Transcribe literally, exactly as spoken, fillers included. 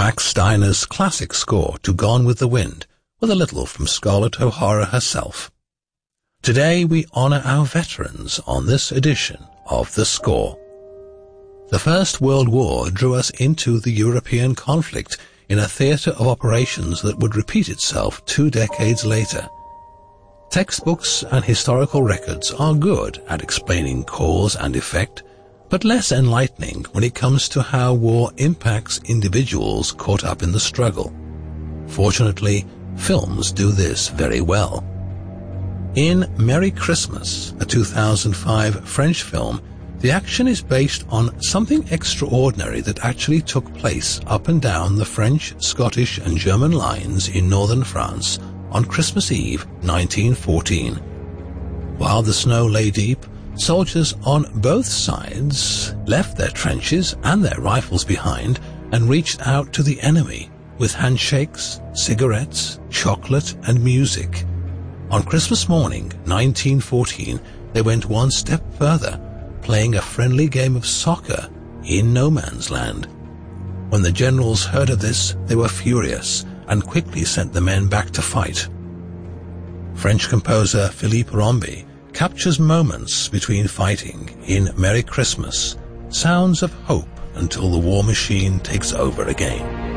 Max Steiner's classic score to Gone with the Wind, with a little from Scarlett O'Hara herself. Today we honour our veterans on this edition of The Score. The First World War drew us into the European conflict in a theatre of operations that would repeat itself two decades later. Textbooks and historical records are good at explaining cause and effect, but less enlightening when it comes to how war impacts individuals caught up in the struggle. Fortunately, films do this very well. In Merry Christmas, a two thousand five French film, the action is based on something extraordinary that actually took place up and down the French, Scottish and German lines in northern France on Christmas Eve nineteen fourteen. While the snow lay deep, soldiers on both sides left their trenches and their rifles behind and reached out to the enemy with handshakes, cigarettes, chocolate and music. On Christmas morning nineteen fourteen, they went one step further, playing a friendly game of soccer in no man's land. When the generals heard of this, they were furious and quickly sent the men back to fight. French composer Philippe Rombi captures moments between fighting in Merry Christmas, sounds of hope until the war machine takes over again.